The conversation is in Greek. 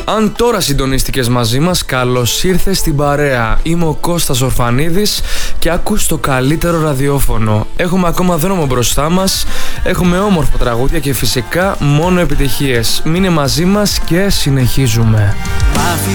Αν τώρα συντονίστηκες μαζί μας, καλώς ήρθες στην παρέα. Είμαι ο Κώστας Ορφανίδης και ακούς το καλύτερο ραδιόφωνο. Έχουμε ακόμα δρόμο μπροστά μας, έχουμε όμορφα τραγούδια και φυσικά μόνο επιτυχίες. Μείνε μαζί μας και συνεχίζουμε.